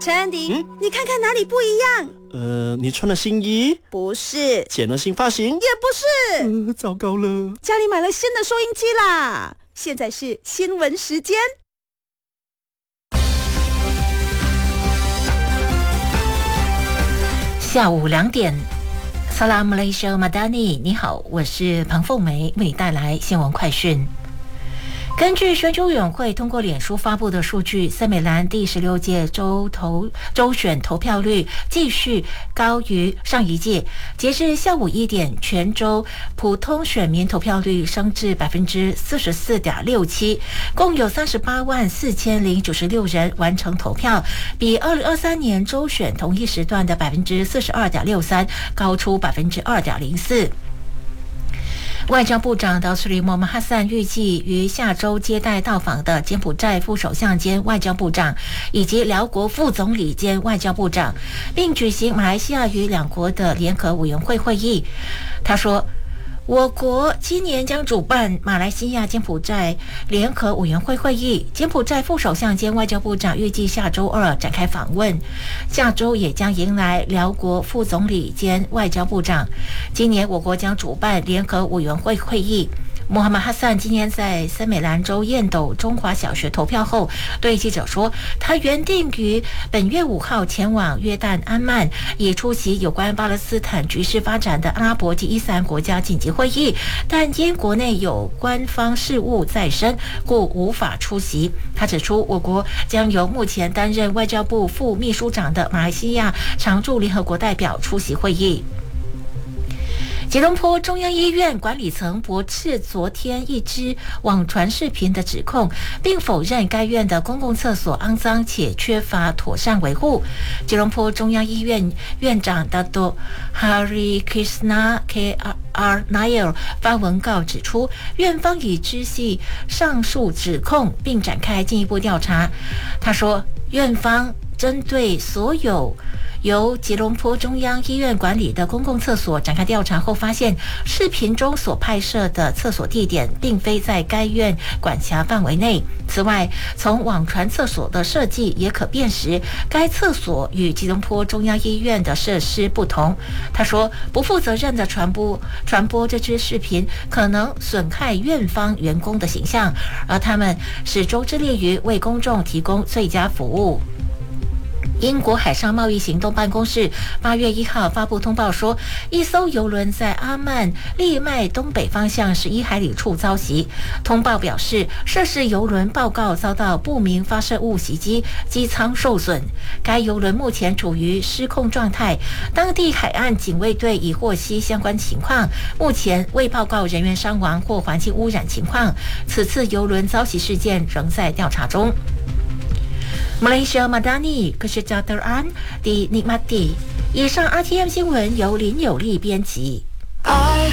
陈安迪，你看看哪里不一样？ 你穿了新衣？ 不是。 剪了新发型？ 也不是。 糟糕了， 家里买了新的收音机啦！现在是新闻时间。 下午2点。Salam Malaysia Madani， 你好，我是彭凤梅，为你带来新闻快讯。根据选举委员会通过脸书发布的数据，森美兰第16届州选投票率继续高于上一届。截至下午1点，全州普通选民投票率升至 44.67%， 共有384096人完成投票，比2023年州选同一时段的 42.63% 高出 2.04%。外交部长道斯里莫曼哈散预计于下周接待到访的柬埔寨副首相兼外交部长以及辽国副总理兼外交部长，并举行马来西亚与两国的联合委员会会议。他说，我国今年将主办马来西亚柬埔寨联合委员会会议，柬埔寨副首相兼外交部长预计下周2展开访问，下周也将迎来辽国副总理兼外交部长。今年我国将主办联合委员会会议。穆罕默哈散今天在森美兰州燕斗中华小学投票后，对记者说，他原定于本月5号前往约旦安曼，以出席有关巴勒斯坦局势发展的阿拉伯及伊斯兰国家紧急会议，但因国内有官方事务在身，故无法出席。他指出，我国将由目前担任外交部副秘书长的马来西亚常驻联合国代表出席会议。吉隆坡中央医院管理层驳斥昨天一支网传视频的指控，并否认该院的公共厕所肮脏且缺乏妥善维护。吉隆坡中央医院院长 Dato Hari Krishna K.R. Nair 发文告指出，院方已知悉上述指控，并展开进一步调查。他说，院方针对所有由吉隆坡中央医院管理的公共厕所展开调查后，发现视频中所拍摄的厕所地点并非在该院管辖范围内。此外，从网传厕所的设计也可辨识，该厕所与吉隆坡中央医院的设施不同。他说，不负责任的传播这支视频可能损害院方员工的形象，而他们始终致力于为公众提供最佳服务。英国海上贸易行动办公室8月1号发布通报说，一艘邮轮在阿曼利麦东北方向11海里处遭袭。通报表示，涉事邮轮报告遭到不明发射物袭击，机舱受损。该邮轮目前处于失控状态，当地海岸警卫队已获悉相关情况，目前未报告人员伤亡或环境污染情况。此次邮轮遭袭事件仍在调查中。Malaysia Madani Kesejahteraan dinikmati。以上 RTM 新闻由林有利编辑。爱